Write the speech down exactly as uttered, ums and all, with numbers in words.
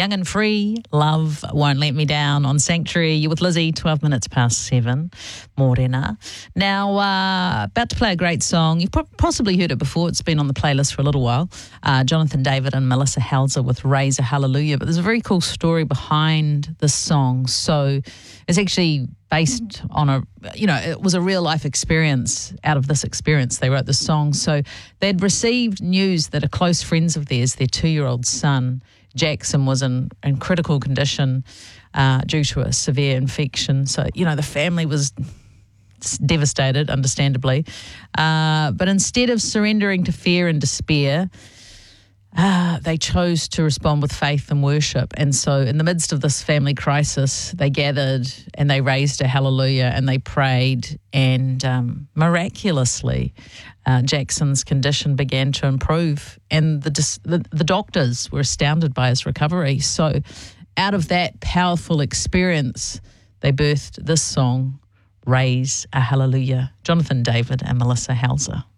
Young and Free, Love Won't Let Me Down on Sanctuary. You're with Lizzie, twelve minutes past seven, Morena. Now, uh, about to play a great song. You've pro- possibly heard it before. It's been on the playlist for a little while. Uh, Jonathan David and Melissa Helser with Raise a Hallelujah. But there's a very cool story behind this song. So it's actually based on a, you know, it was a real life experience. Out of this experience, they wrote the song. So they'd received news that a close friends of theirs, their two-year-old son, Jackson, was in, in critical condition uh, due to a severe infection. So, you know, the family was devastated, understandably. Uh, but instead of surrendering to fear and despair, uh, they chose to respond with faith and worship. And so in the midst of this family crisis, they gathered and they raised a hallelujah and they prayed, and um, miraculously uh, Jackson's condition began to improve, and the, the the doctors were astounded by his recovery. So out of that powerful experience, they birthed this song, Raise a Hallelujah. Jonathan David and Melissa Helser.